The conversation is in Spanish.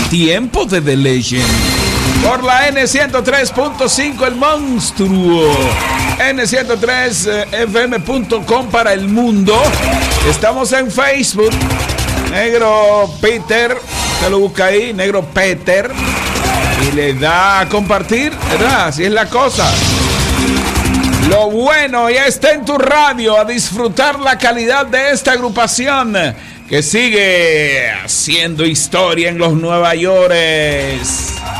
Tiempo de The Legend. Por la N103.5 El Monstruo. N103fm.com para el mundo. Estamos en Facebook. Negro Peter. Se lo busca ahí, Negro Peter. Y le da a compartir, ¿verdad? Así es la cosa. Lo bueno ya está en tu radio, a disfrutar la calidad de esta agrupación que sigue haciendo historia en los Nueva York.